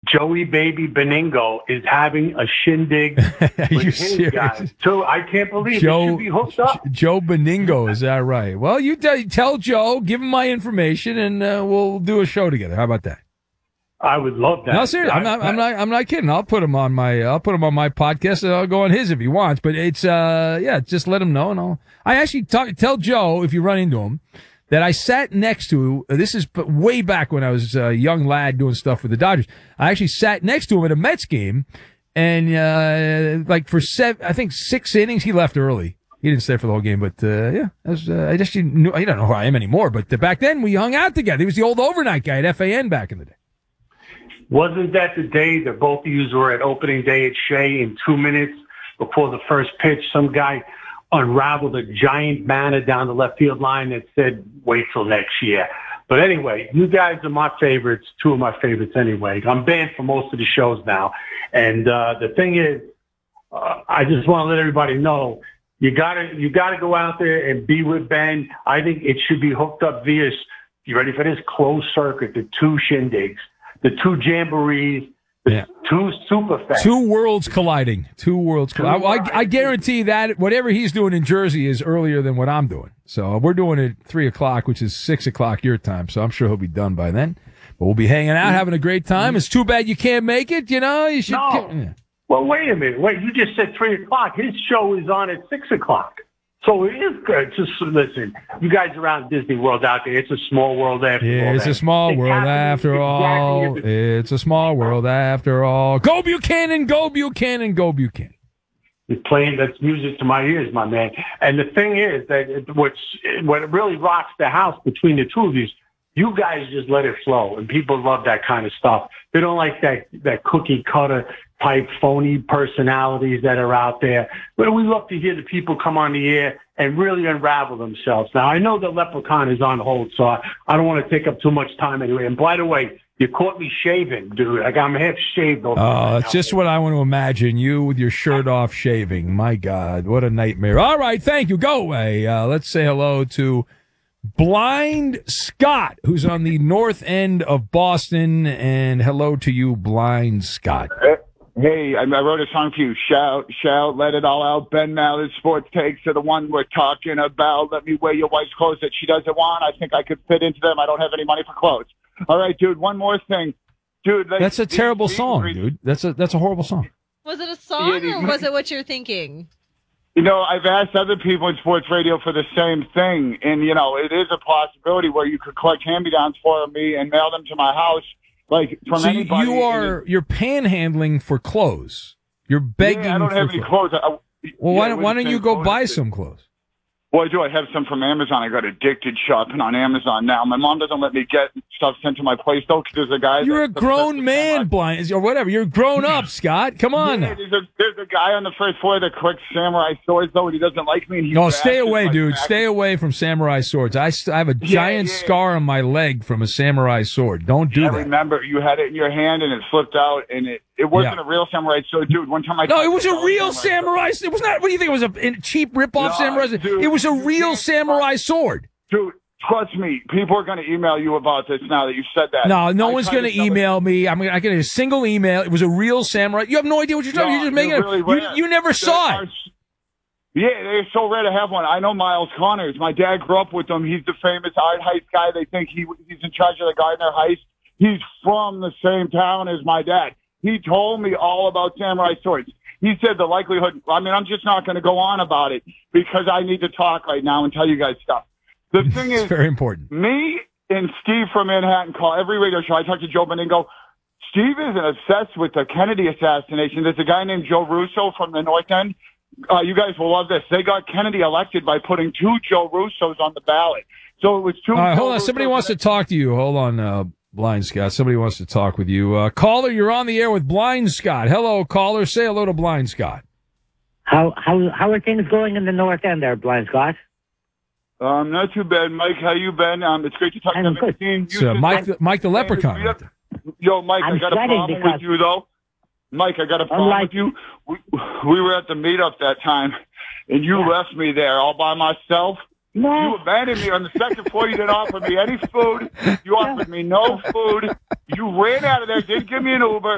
Joey Baby Beningo is having a shindig with you his serious? guys. So I can't believe it should be hooked up. Joe Beningo, is that right? Well, you tell Joe, give him my information, and we'll do a show together. How about that? I would love that. No, seriously, I'm not kidding. I'll put him on my podcast, and I'll go on his if he wants. But it's just let him know, and I actually tell Joe if you run into him that I sat next to. This is way back when I was a young lad doing stuff with the Dodgers. I actually sat next to him at a Mets game, and for 6 innings, he left early. He didn't stay for the whole game, but I just knew. I don't know who I am anymore, but back then we hung out together. He was the old overnight guy at FAN back in the day. Wasn't that the day that both of you were at opening day at Shea in 2 minutes before the first pitch? Some guy unraveled a giant banner down the left field line that said, "Wait till next year." But anyway, you guys are my favorites, two of my favorites anyway. I'm banned from most of the shows now. And the thing is, I just want to let everybody know, you gotta go out there and be with Ben. I think it should be hooked up via, you ready for this, closed circuit, the two shindigs, the two jamborees, the two superfans. Two worlds colliding. I guarantee that whatever he's doing in Jersey is earlier than what I'm doing. So we're doing it at 3 o'clock, which is 6 o'clock your time. So I'm sure he'll be done by then. But we'll be hanging out, having a great time. It's too bad you can't make it. You should. No. Well, wait a minute. You just said 3 o'clock. His show is on at 6 o'clock. So it is good. Just listen, you guys around Disney World out there, it's a small world after all. Yeah, it's a small world after all. It's a small world after all. Go Buchanan, go Buchanan, go Buchanan. You're playing, that's music to my ears, my man. And the thing is that what really rocks the house between the two of you guys just let it flow, and people love that kind of stuff. They don't like that cookie cutter type phony personalities that are out there. But we love to hear the people come on the air and really unravel themselves. Now, I know the Leprechaun is on hold, so I don't want to take up too much time anyway. And by the way, you caught me shaving, dude. Like, I'm half shaved. Oh, that's just what I want to imagine. You with your shirt off shaving. My God, what a nightmare. All right, thank you. Go away. Let's say hello to Blind Scott, who's on the north end of Boston. And hello to you, Blind Scott. Hey, I wrote a song for you. Shout, let it all out. Ben Mallard's sports takes are the one we're talking about. Let me wear your wife's clothes that she doesn't want. I think I could fit into them. I don't have any money for clothes. All right, dude, one more thing. Dude, that's a terrible song, dude. That's a horrible song. Was it a song or was it what you're thinking? You know, I've asked other people in sports radio for the same thing, and, it is a possibility where you could collect hand-me-downs for me and mail them to my house. Like, from anybody. You're panhandling for clothes. You're begging. Yeah, I don't have any clothes. Why don't you go buy some clothes? Well, I do. I have some from Amazon. I got addicted shopping on Amazon now. My mom doesn't let me get stuff sent to my place, though, because there's a guy. You're a grown man, Blind, or whatever. You're grown up, Scott. Come on. Yeah, there's a guy on the first floor that collects samurai swords, though, and he doesn't like me. And no, stay away, dude. Stay away from samurai swords. I have a giant scar on my leg from a samurai sword. Don't do that. I remember you had it in your hand, and it flipped out, and it wasn't a real samurai sword, dude. One time No, it was a real samurai. It was not. What do you think? It was a cheap rip-off samurai. Dude, it was a real samurai sword. Dude, trust me. People are going to email you about this now that you said that. No one's going to email me. I get a single email. It was a real samurai. You have no idea what you're talking about. You're just making it. You never saw it. Yeah, they're so rare to have one. I know Miles Connors. My dad grew up with him. He's the famous art heist guy. They think he's in charge of the Gardner heist. He's from the same town as my dad. He told me all about samurai swords. He said the likelihood, I'm just not going to go on about it because I need to talk right now and tell you guys stuff. The thing is, very important. Me and Steve from Manhattan call every radio show. I talk to Joe Beningo. Steve is obsessed with the Kennedy assassination. There's a guy named Joe Russo from the North End. You guys will love this. They got Kennedy elected by putting 2 Joe Russos on the ballot. So it was 2. All right, hold on. Somebody wants to talk to you. Hold on, Blind Scott. Somebody wants to talk with you. Caller, you're on the air with Blind Scott. Hello, caller. Say hello to Blind Scott. How are things going in the North End there, Blind Scott? Not too bad, Mike. How you been? It's great to talk to you. So Mike the Leprechaun. Right there. Yo, Mike, I got a problem with you, though. Mike, I got a problem with you. We were at the meetup that time, and you left me there all by myself. No. You abandoned me on the second floor. You didn't offer me any food. You offered me no food. You ran out of there, didn't give me an Uber.